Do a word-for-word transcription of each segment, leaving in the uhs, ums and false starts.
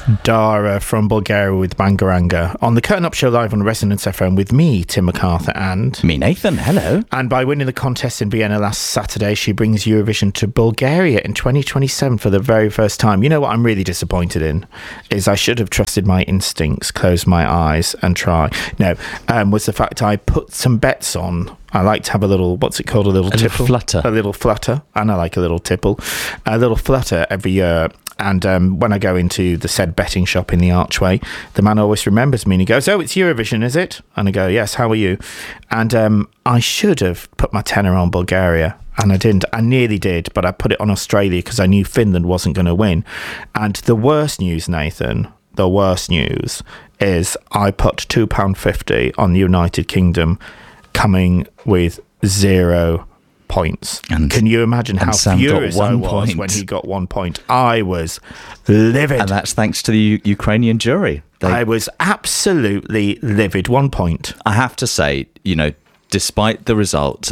Dara from Bulgaria with Bangaranga on the Curtain Up Show live on Resonance F M with me, Tim MacArthur, and me, Nathan. Hello. And by winning the contest in Vienna last Saturday, she brings Eurovision to Bulgaria in twenty twenty-seven for the very first time. You know what I'm really disappointed in is I should have trusted my instincts, closed my eyes and try. No, um, was the fact I put some bets on. I like to have a little, what's it called, a little a tipple? Little flutter. A little flutter, and I like a little tipple. A little flutter every year. And um, when I go into the said betting shop in the Archway, the man always remembers me and he goes, "Oh, it's Eurovision, is it?" And I go, "Yes, how are you?" And um, I should have put my tenner on Bulgaria, and I didn't. I nearly did, but I put it on Australia because I knew Finland wasn't going to win. And the worst news, Nathan, the worst news is I put two pounds fifty on the United Kingdom coming with zero points. And can you imagine how Sam furious I was point. when he got one point? I was livid. And that's thanks to the U- Ukrainian jury. They, I was absolutely livid. One point. I have to say, you know, despite the result,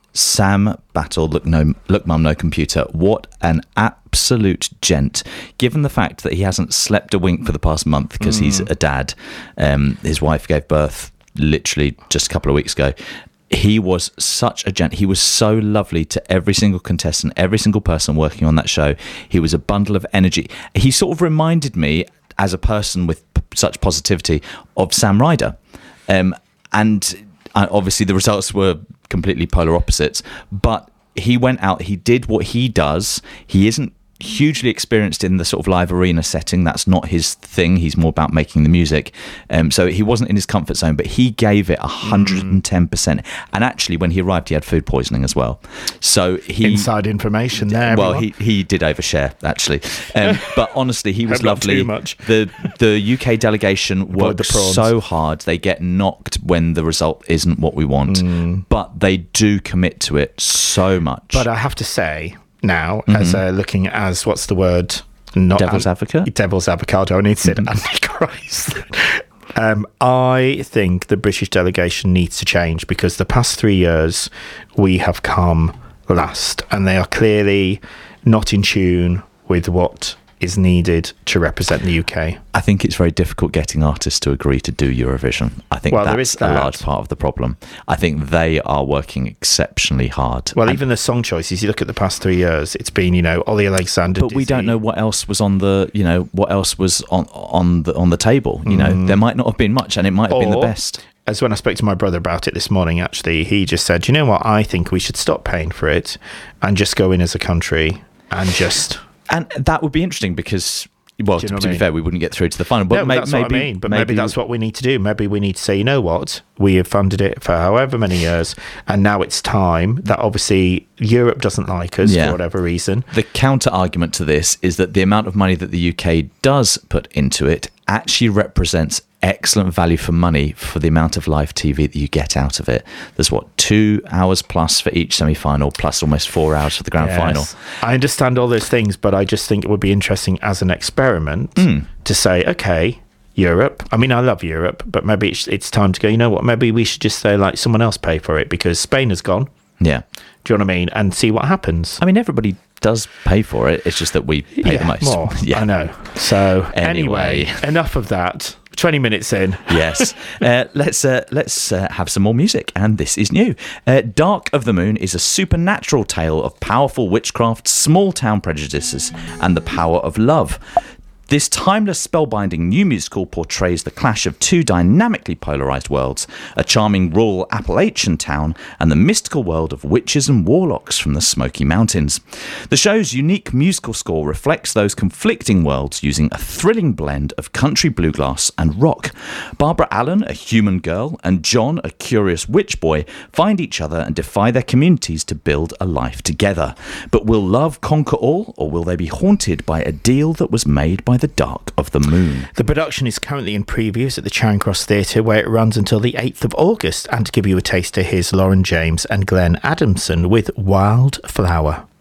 Sam Battle, look, no, look mum, no computer, what an absolute gent. Given the fact that he hasn't slept a wink for the past month because mm. he's a dad, um, his wife gave birth literally just a couple of weeks ago. He was such a gent. He was so lovely to every single contestant, every single person working on that show. He was a bundle of energy. He sort of reminded me, as a person with p- such positivity, of Sam Ryder. Um, and uh, obviously the results were completely polar opposites. But he went out, he did what he does. He isn't hugely experienced in the sort of live arena setting. That's not his thing. He's more about making the music. Um, so he wasn't in his comfort zone, but he gave it one hundred ten percent. And actually, when he arrived, he had food poisoning as well. So he inside information there. Well, everyone. he he did overshare actually, um, but honestly, he was lovely. Too much. The the U K delegation works so hard. They get knocked when the result isn't what we want, mm. but they do commit to it so much. But I have to say, now, mm-hmm. as uh, looking as, what's the word? Not Devil's an- advocate? Devil's avocado. I need to say mm-hmm. Antichrist. um, I think the British delegation needs to change because the past three years we have come last and they are clearly not in tune with what is needed to represent the U K. I think it's very difficult getting artists to agree to do Eurovision. I think well, that's there is that. that. a large part of the problem. I think they are working exceptionally hard. Well, and even the song choices, you look at the past three years, it's been, you know, Ollie Alexander. But Dizzy. we don't know what else was on the, you know, what else was on on the on the table. You know, mm. there might not have been much, and it might have or, been the best. As when I spoke to my brother about it this morning, actually, he just said, "You know what? I think we should stop paying for it and just go in as a country and just." And that would be interesting because. Well, to, to be mean? fair, we wouldn't get through to the final. But no, may, that's maybe, what I mean. But maybe, maybe that's what we need to do. Maybe we need to say, you know what? We have funded it for however many years, and now it's time that obviously Europe doesn't like us yeah. for whatever reason. The counter argument to this is that the amount of money that the U K does put into it actually represents excellent value for money for the amount of live T V that you get out of it. There's what, two hours plus for each semi-final, plus almost four hours for the grand yes. final. I understand all those things, but I just think it would be interesting as an experiment mm. to say, okay, Europe. I mean, I love Europe, but maybe it's, it's time to go, you know what, maybe we should just say, like, someone else pay for it because Spain has gone. Yeah. Do you know what I mean? And see what happens. I mean, everybody does pay for it. It's just that we pay yeah, the most. More. Yeah, I know. So anyway, anyway enough of that. twenty minutes in. Yes. Uh, let's uh, let's uh, have some more music. And this is new. Uh, Dark of the Moon is a supernatural tale of powerful witchcraft, small town prejudices, and the power of love. This timeless, spellbinding new musical portrays the clash of two dynamically polarised worlds, a charming rural Appalachian town and the mystical world of witches and warlocks from the Smoky Mountains. The show's unique musical score reflects those conflicting worlds using a thrilling blend of country bluegrass and rock. Barbara Allen, a human girl, and John, a curious witch boy, find each other and defy their communities to build a life together. But will love conquer all, or will they be haunted by a deal that was made by the Dark of the Moon? The production is currently in previews at the Charing Cross Theatre, where it runs until the eighth of August. And to give you a taster, here's Lauren James and Glenn Adamson with Wildflower.